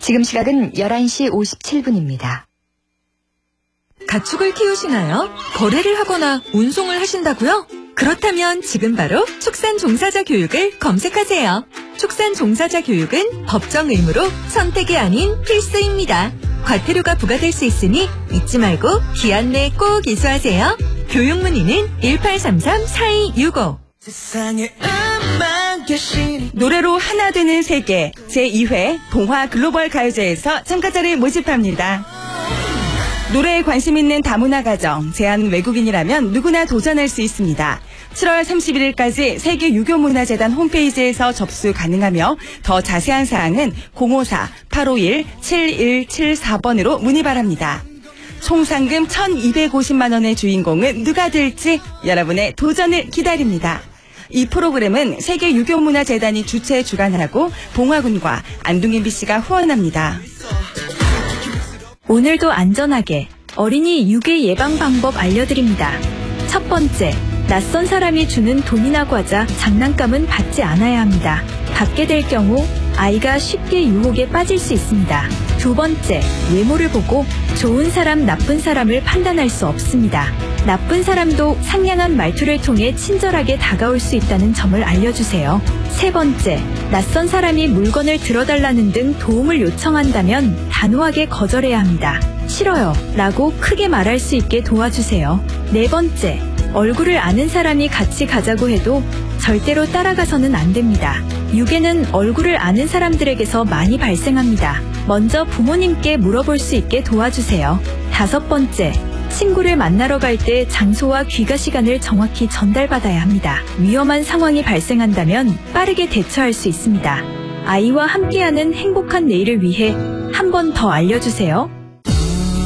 지금 시각은 11시 57분입니다. 가축을 키우시나요? 거래를 하거나 운송을 하신다고요? 그렇다면 지금 바로 축산 종사자 교육을 검색하세요. 축산 종사자 교육은 법정 의무로 선택이 아닌 필수입니다. 과태료가 부과될 수 있으니 잊지 말고 기한 내에 꼭 이수하세요. 교육 문의는 1833-4265. 노래로 하나 되는 세계 제2회 동화 글로벌 가요제에서 참가자를 모집합니다. 노래에 관심 있는 다문화 가정, 제한 외국인이라면 누구나 도전할 수 있습니다. 7월 31일까지 세계유교문화재단 홈페이지에서 접수 가능하며 더 자세한 사항은 054-851-7174번으로 문의 바랍니다. 총 상금 1,250만 원의 주인공은 누가 될지 여러분의 도전을 기다립니다. 이 프로그램은 세계유교문화재단이 주최 주관하고 봉화군과 안동 MBC가 후원합니다. 오늘도 안전하게 어린이 유괴 예방 방법 알려드립니다. 첫 번째, 낯선 사람이 주는 돈이나 과자, 장난감은 받지 않아야 합니다. 받게 될 경우 아이가 쉽게 유혹에 빠질 수 있습니다. 두 번째, 외모를 보고 좋은 사람, 나쁜 사람을 판단할 수 없습니다. 나쁜 사람도 상냥한 말투를 통해 친절하게 다가올 수 있다는 점을 알려주세요. 세 번째, 낯선 사람이 물건을 들어달라는 등 도움을 요청한다면 단호하게 거절해야 합니다. 싫어요 라고 크게 말할 수 있게 도와주세요. 네 번째, 얼굴을 아는 사람이 같이 가자고 해도 절대로 따라가서는 안 됩니다. 유괴는 얼굴을 아는 사람들에게서 많이 발생합니다. 먼저 부모님께 물어볼 수 있게 도와주세요. 다섯 번째, 친구를 만나러 갈 때 장소와 귀가 시간을 정확히 전달받아야 합니다. 위험한 상황이 발생한다면 빠르게 대처할 수 있습니다. 아이와 함께하는 행복한 내일을 위해 한 번 더 알려주세요.